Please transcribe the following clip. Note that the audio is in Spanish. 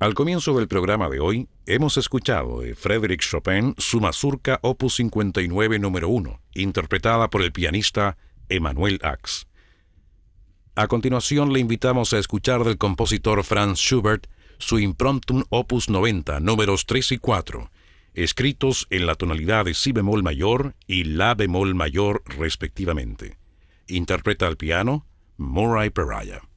Al comienzo del programa de hoy, hemos escuchado de Frédéric Chopin su Mazurka Opus 59 número 1, interpretada por el pianista Emanuel Ax. A continuación le invitamos a escuchar del compositor Franz Schubert su Impromptum Opus 90 números 3 y 4, escritos en la tonalidad de si bemol mayor y la bemol mayor respectivamente. Interpreta al piano Murray Peraya.